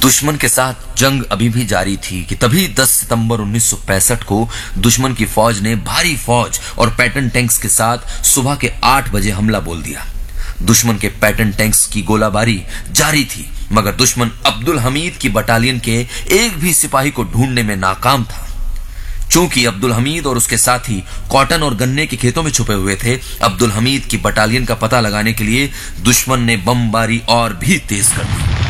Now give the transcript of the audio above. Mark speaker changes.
Speaker 1: दुश्मन के साथ जंग अभी भी जारी थी कि तभी 10 सितंबर 1965 को दुश्मन की फौज ने भारी फौज और पैटर्न टैंक्स के साथ सुबह के 8 बजे हमला बोल दिया। दुश्मन के पैटर्न टैंक्स की गोलाबारी जारी थी, मगर दुश्मन अब्दुल हमीद की बटालियन के एक भी सिपाही को ढूंढने में नाकाम था। चूंकि अब्दुल हमीद और उसके साथी कॉटन और गन्ने के खेतों में छुपे हुए थे, अब्दुल हमीद की बटालियन का पता लगाने के लिए दुश्मन ने बमबारी और भी तेज कर दी।